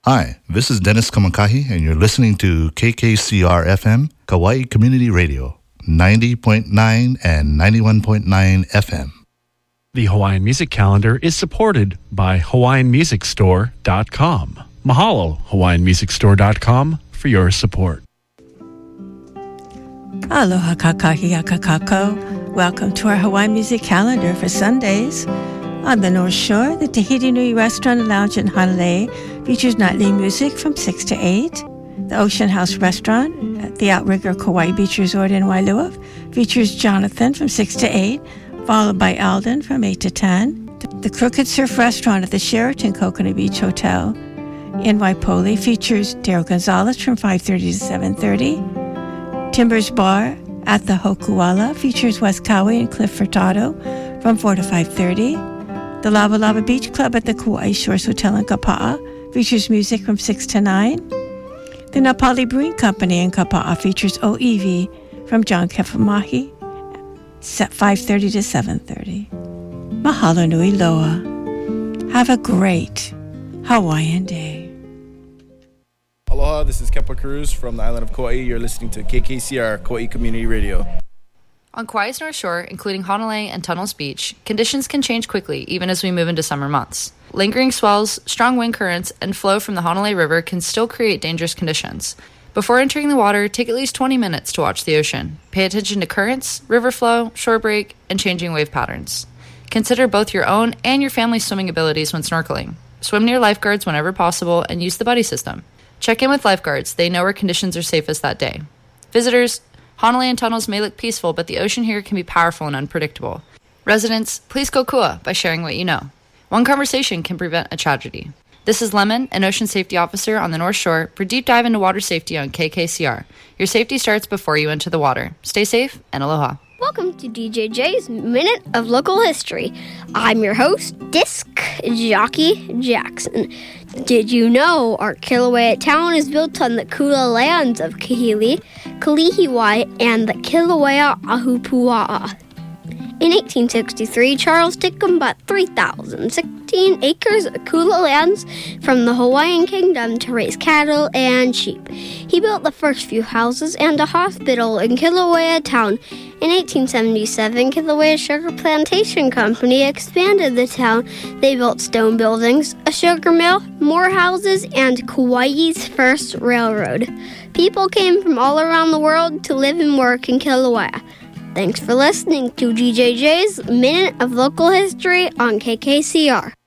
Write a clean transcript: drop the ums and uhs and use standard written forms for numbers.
Hi, this is Dennis Kamakahi, and you're listening to KKCR FM, Kauai Community Radio, 90.9 and 91.9 FM. The Hawaiian Music Calendar is supported by HawaiianMusicStore.com. Mahalo, HawaiianMusicStore.com, for your support. Aloha kakahi akakako. Welcome to our Hawaiian Music Calendar for Sundays. On the North Shore, the Tahiti Nui Restaurant and Lounge in Hanalei features nightly music from 6 to 8. The Ocean House Restaurant at the Outrigger Kauai Beach Resort in Wailua features Jonathan from 6 to 8, followed by Alden from 8 to 10. The Crooked Surf Restaurant at the Sheraton Coconut Beach Hotel in Waipoli features Daryl Gonzalez from 5:30 to 7:30. Timbers Bar at the Hokuala features Wes Cowie and Cliff Furtado from 4 to 5:30. The Lava Lava Beach Club at the Kauai Shores Hotel in Kapa'a features music from 6 to 9. The Napali Brewing Company in Kapa'a features OEV from John Kefamahi at 5:30 to 7:30. Mahalo nui loa. Have a great Hawaiian day. Aloha, this is Kepa Cruz from the island of Kauai. You're listening to KKCR, Kauai Community Radio. On Kauai's North Shore, including Honolulu and Tunnels Beach, conditions can change quickly even as we move into summer months. Lingering swells, strong wind currents, and flow from the Honolulu River can still create dangerous conditions. Before entering the water, take at least 20 minutes to watch the ocean. Pay attention to currents, river flow, shore break, and changing wave patterns. Consider both your own and your family's swimming abilities when snorkeling. Swim near lifeguards whenever possible and use the buddy system. Check in with lifeguards. They know where conditions are safest that day. Visitors, Honolulu and Tunnels may look peaceful, but the ocean here can be powerful and unpredictable. Residents, please go kua by sharing what you know. One conversation can prevent a tragedy. This is Lemon, an ocean safety officer on the North Shore, for Deep Dive into Water Safety on KKCR. Your safety starts before you enter the water. Stay safe and aloha. Welcome to DJJ's Minute of Local History. I'm your host, Disc Jockey Jackson. Did you know our Kilauea town is built on the Kula lands of Kahili, Kalihiwai, and the Kilauea Ahupua'a? In 1863, Charles Tickham bought 3,016 acres of Kula lands from the Hawaiian Kingdom to raise cattle and sheep. He built the first few houses and a hospital in Kilauea town. In 1877, Kilauea Sugar Plantation Company expanded the town. They built stone buildings, a sugar mill, more houses, and Kauai's first railroad. People came from all around the world to live and work in Kilauea. Thanks for listening to GJJ's Minute of Local History on KKCR.